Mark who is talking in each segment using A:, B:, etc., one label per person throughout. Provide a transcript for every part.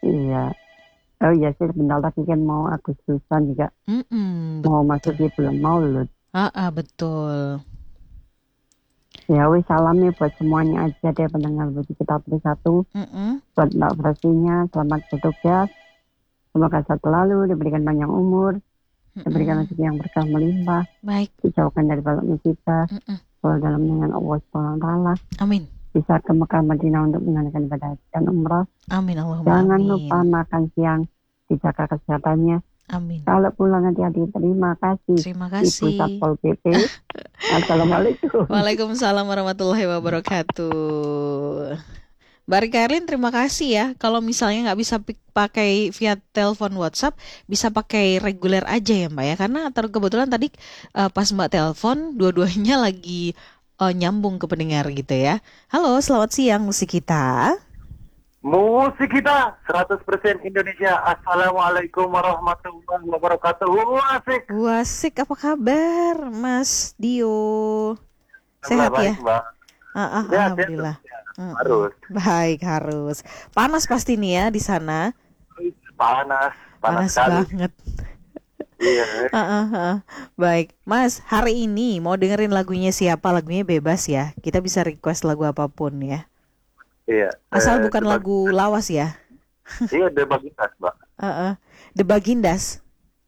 A: Iya. Oh iya sih, bentar lagi kan mau Agustusan juga. Mau masuk di bulan Maulud.
B: Betul.
A: Ya wis, salam ya buat semuanya aja deh pendengar Budi Kita Bersatu. Buat Mbak Frasinya, selamat bertugas. Semoga sehat selalu, diberikan panjang umur, diberikan rezeki yang berkah melimpah.
B: Baik.
A: Dijauhkan dari balak musibah. Kalau dalam dengan Allah SWT.
B: Amin.
A: Bisa ke Mekah Madinah untuk menunaikan ibadah dan umrah.
B: Amin Allahumma
A: Jangan
B: amin.
A: lupa makan siang, dijaga kesehatannya.
B: Amin.
A: Kalau pulang hati-hati. Terima kasih.
B: Terima kasih.
A: Ibu Satpol PP. Assalamualaikum.
B: Waalaikumsalam warahmatullahi wabarakatuh. Mbak Rika Erlin, terima kasih ya. Kalau misalnya nggak bisa pakai via telepon WhatsApp, bisa pakai reguler aja ya Mbak ya. Karena kebetulan tadi pas Mbak telepon, dua-duanya lagi nyambung ke pendengar gitu ya. Halo, selamat siang musik kita.
C: Musik kita 100% Indonesia. Assalamualaikum warahmatullahi wabarakatuh. Wasik.
B: Wasik, apa kabar Mas Dio? Sehat ya?
C: Mbak.
B: Alhamdulillah.
C: Harus.
B: Baik, harus. Panas pasti nih ya di sana.
C: Panas
B: banget.
C: Iya.
B: Baik, Mas, hari ini mau dengerin lagunya siapa? Lagunya bebas ya. Kita bisa request lagu apapun ya.
C: Iya.
B: Asal bukan lagu lawas ya.
C: Iya, The Bagindas, Mbak.
B: The Bagindas.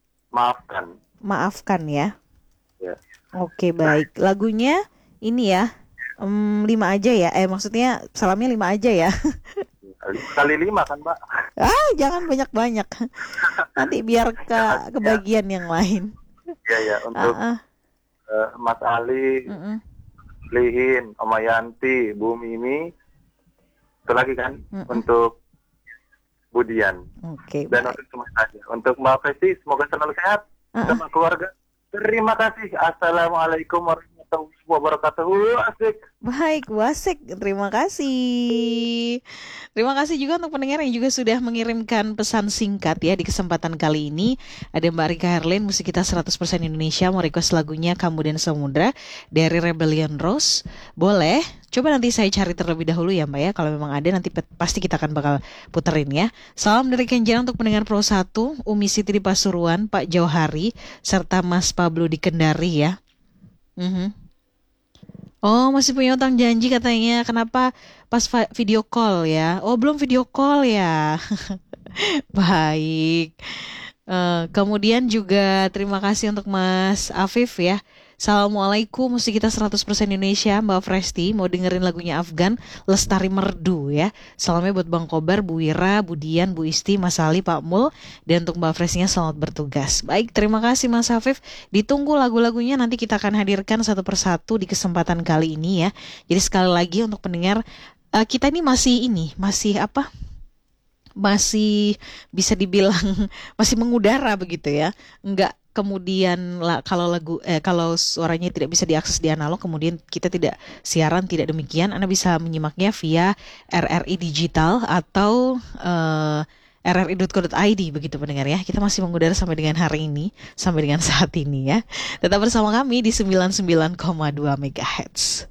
C: Maafkan
B: ya.
C: Iya.
B: Oke, baik. Lagunya ini ya. 5 aja ya. Maksudnya salamnya 5 aja ya.
C: 5 kali 5 kan, Mbak?
B: Jangan banyak-banyak. Nanti biar kebagian yang lain.
C: Iya, untuk Mas Ali, Lihin, Oma Yanti, Bu Mimi. Itu lagi kan untuk Budian.
B: Oke.
C: Dan untuk semuanya. Untuk Mbak Festi, semoga selalu sehat sama keluarga. Terima kasih. Assalamualaikum warahmatullahi wabarakatuh. Asik.
B: Baik, wasik. Terima kasih. Terima kasih juga untuk pendengar yang juga sudah mengirimkan pesan singkat ya di kesempatan kali ini. Ada Mbak Rika Herlin, musik kita 100% Indonesia, mau request lagunya Kamu dan Samudra dari Rebellion Rose. Boleh? Coba nanti saya cari terlebih dahulu ya Mbak ya. Kalau memang ada nanti pasti kita akan bakal puterin ya. Salam dari Kenjeran untuk pendengar Pro 1, Umi Siti di Pasuruan, Pak Jauhari, serta Mas Pablo di Kendari ya. Oh, masih punya utang janji katanya. Kenapa pas video call ya? Oh, belum video call ya. Baik. Kemudian juga terima kasih untuk Mas Afif ya. Assalamualaikum, musik kita 100% Indonesia, Mbak Fresti mau dengerin lagunya Afgan, Lestari Merdu ya. Salamnya buat Bang Kobar, Bu Wira, Bu Dian, Bu Isti, Mas Ali, Pak Mul, dan untuk Mbak Frestinya selamat bertugas. Baik, terima kasih Mas Afif. Ditunggu lagu-lagunya, nanti kita akan hadirkan satu persatu di kesempatan kali ini ya. Jadi sekali lagi untuk pendengar, kita ini masih apa? Masih bisa dibilang masih mengudara begitu ya. Enggak kemudian kalau suaranya tidak bisa diakses di analog, kemudian kita tidak siaran, tidak demikian. Anda bisa menyimaknya via RRI Digital atau rri.co.id begitu pendengar ya. Kita masih mengudara sampai dengan hari ini, sampai dengan saat ini ya. Tetap bersama kami di 99,2 MHz.